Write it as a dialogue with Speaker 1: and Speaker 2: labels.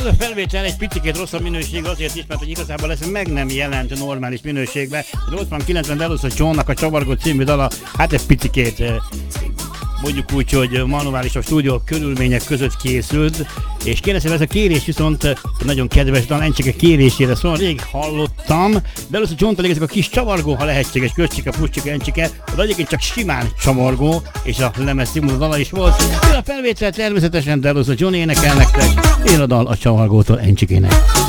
Speaker 1: A felvétel egy picikét rosszabb minőség azért is, mert hogy igazából ez meg nem jelent normális minőségbe. 80-90 Deluxe Johnnak a Csavargó című dala, hát egy picikét mondjuk úgy, hogy manuálisabb stúdió körülmények között készült, és kérdezem, ez a kérés viszont nagyon kedves dal, Encsike kérésére szól, rég hallottam, de először John-tól ezek a kis csavargó, ha lehetséges, Köscsike, Pusscsike, Encsike, az egyébként csak simán csavargó, és a lemez színvonalú dala is volt. A felvétel természetesen Deluxe John énekel nektek, én a dal a Csavargótól Encsikének.